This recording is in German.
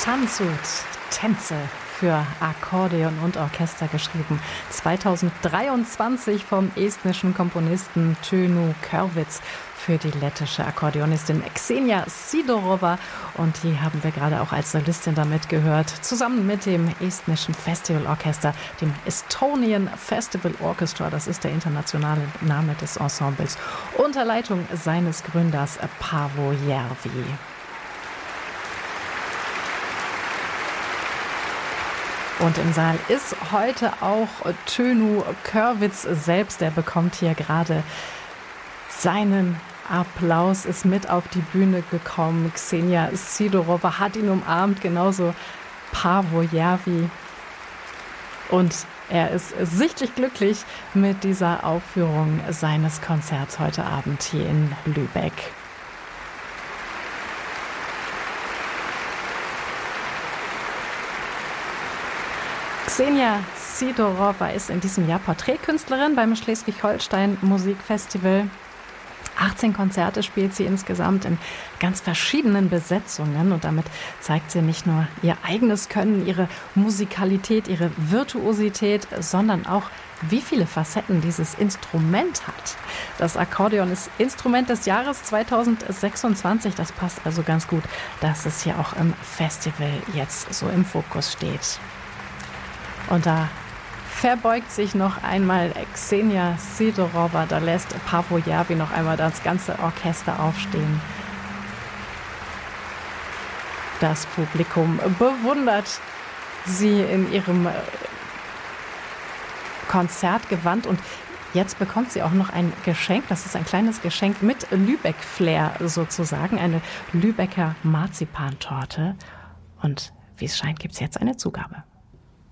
Tanzut, Tänze für Akkordeon und Orchester geschrieben. 2023 vom estnischen Komponisten Tõnu Kõrvits für die lettische Akkordeonistin Ksenia Sidorova. Und die haben wir gerade auch als Solistin damit gehört, zusammen mit dem estnischen Festivalorchester, dem Estonian Festival Orchestra. Das ist der internationale Name des Ensembles, unter Leitung seines Gründers Paavo Järvi. Und im Saal ist heute auch Tõnu Kõrvits selbst. Er bekommt hier gerade seinen Applaus, ist mit auf die Bühne gekommen. Ksenia Sidorova hat ihn umarmt, genauso Paavo Järvi. Und er ist sichtlich glücklich mit dieser Aufführung seines Konzerts heute Abend hier in Lübeck. Ksenia Sidorova ist in diesem Jahr Porträtkünstlerin beim Schleswig-Holstein Musikfestival. 18 Konzerte spielt sie insgesamt in ganz verschiedenen Besetzungen und damit zeigt sie nicht nur ihr eigenes Können, ihre Musikalität, ihre Virtuosität, sondern auch, wie viele Facetten dieses Instrument hat. Das Akkordeon ist Instrument des Jahres 2026. Das passt also ganz gut, dass es hier auch im Festival jetzt so im Fokus steht. Und da verbeugt sich noch einmal Ksenia Sidorova, da lässt Paavo Järvi noch einmal das ganze Orchester aufstehen. Das Publikum bewundert sie in ihrem Konzertgewand und jetzt bekommt sie auch noch ein Geschenk, das ist ein kleines Geschenk mit Lübeck-Flair sozusagen, eine Lübecker Marzipantorte. Und wie es scheint, gibt es jetzt eine Zugabe.